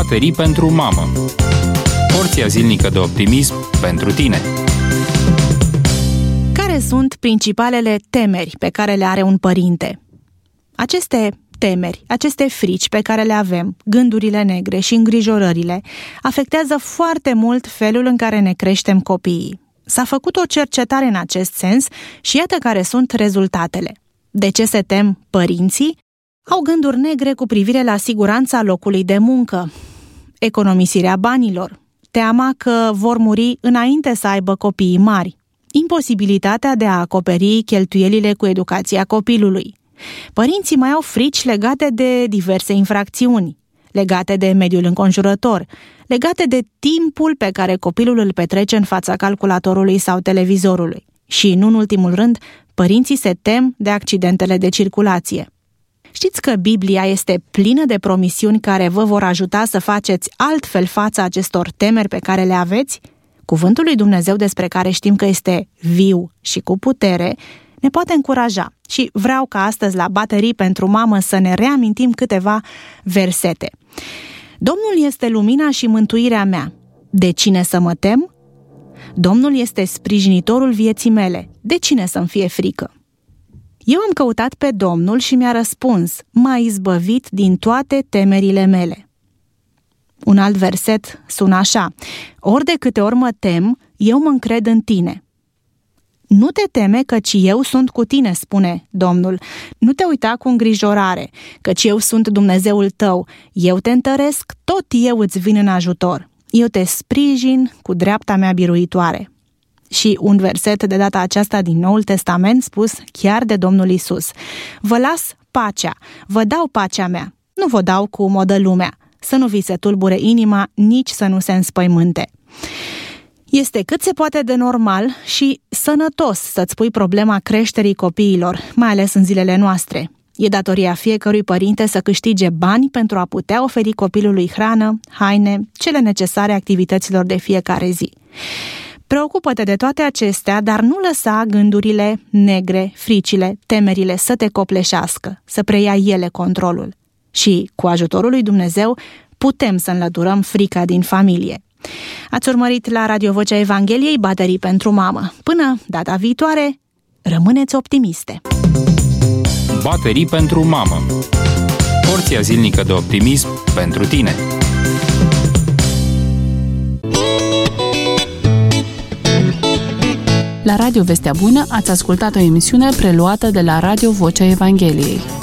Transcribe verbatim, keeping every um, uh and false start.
Baterii pentru mamă. Porția zilnică de optimism pentru tine. Care sunt principalele temeri pe care le are un părinte? Aceste temeri, aceste frici pe care le avem, gândurile negre și îngrijorările, afectează foarte mult felul în care ne creștem copiii. S-a făcut o cercetare în acest sens și iată care sunt rezultatele. De ce se tem părinții? Au gânduri negre cu privire la siguranța locului de muncă, economisirea banilor, teama că vor muri înainte să aibă copiii mari, imposibilitatea de a acoperi cheltuielile cu educația copilului. Părinții mai au frici legate de diverse infracțiuni, legate de mediul înconjurător, legate de timpul pe care copilul îl petrece în fața calculatorului sau televizorului. Și, nu în ultimul rând, părinții se tem de accidentele de circulație. Știți că Biblia este plină de promisiuni care vă vor ajuta să faceți altfel fața acestor temeri pe care le aveți? Cuvântul lui Dumnezeu, despre care știm că este viu și cu putere, ne poate încuraja și vreau ca astăzi la Baterii pentru mamă să ne reamintim câteva versete. Domnul este lumina și mântuirea mea. De cine să mă tem? Domnul este sprijinitorul vieții mele. De cine să-mi fie frică? Eu am căutat pe Domnul și mi-a răspuns, m-a izbăvit din toate temerile mele. Un alt verset sună așa: ori de câte ori mă tem, eu mă încred în tine. Nu te teme, căci eu sunt cu tine, spune Domnul. Nu te uita cu îngrijorare, căci eu sunt Dumnezeul tău. Eu te întăresc, tot eu îți vin în ajutor. Eu te sprijin cu dreapta mea biruitoare. Și un verset de data aceasta din Noul Testament spus chiar de Domnul Iisus: vă las pacea, vă dau pacea mea, nu vă dau cum o dă lumea. Să nu vi se tulbure inima, nici să nu se înspăimânte. Este cât se poate de normal și sănătos să-ți pui problema creșterii copiilor, mai ales în zilele noastre. E datoria fiecărui părinte să câștige bani pentru a putea oferi copilului hrană, haine, cele necesare activităților de fiecare zi. Preocupă-te de toate acestea, dar nu lăsa gândurile negre, fricile, temerile să te copleșească, să preia ele controlul. Și, cu ajutorul lui Dumnezeu, putem să înlăturăm frica din familie. Ați urmărit la Radio Vocea Evangheliei Baterii pentru mamă. Până data viitoare, rămâneți optimiste! Baterii pentru mamă. Porția zilnică de optimism pentru tine. La Radio Vestea Bună ați ascultat o emisiune preluată de la Radio Vocea Evangheliei.